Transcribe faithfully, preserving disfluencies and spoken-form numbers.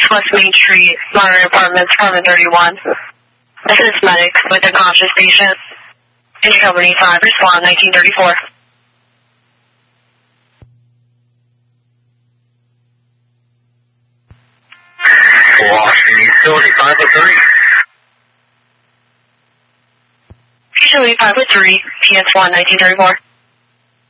West Main Street, Modern Apartments, apartment thirty-one. This is medics with a conscious patient. Intercom five, respond nineteen thirty-four. Washington Utility five oh three. Utility five oh three, P S one nineteen thirty-four.